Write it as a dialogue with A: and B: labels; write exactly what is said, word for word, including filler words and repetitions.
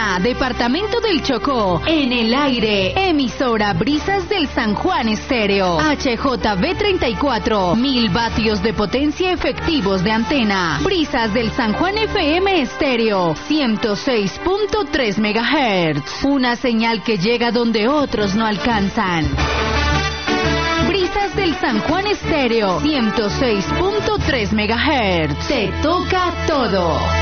A: Samaná, departamento del Chocó. En el aire, emisora Brisas del San Juan Estéreo. H J V treinta y cuatro, mil vatios de potencia efectivos de antena. Brisas del San Juan F M Estéreo, ciento seis punto tres megahertz. Una señal que llega donde otros no alcanzan. Brisas del San Juan Estéreo, ciento seis punto tres megahertz. Te toca todo.